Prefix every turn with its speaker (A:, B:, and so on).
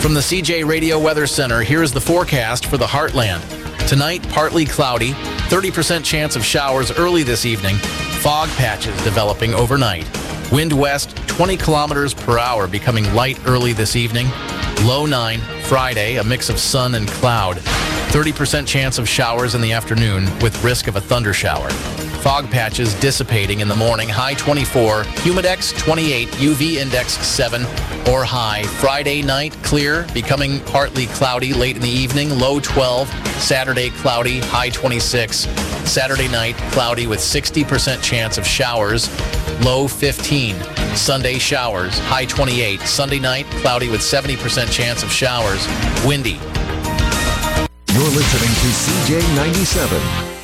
A: From the CJ Radio Weather Center, here's the forecast for the Heartland. Tonight, partly cloudy, 30% chance of showers early this evening, fog patches developing overnight. Wind west 20 kilometers per hour, becoming light early this evening. Low 9, Friday, a mix of sun and cloud. 30% chance of showers in the afternoon with risk of a thunder shower. Fog patches dissipating in the morning, high 24, humidex 28, UV index 7 or high. Friday night, clear, becoming partly cloudy late in the evening, low 12. Saturday, cloudy, high 26. Saturday night, cloudy with 60% chance of showers, low 15. Sunday, showers, high 28. Sunday night, cloudy with 70% chance of showers, windy.
B: You're listening to CJ 97.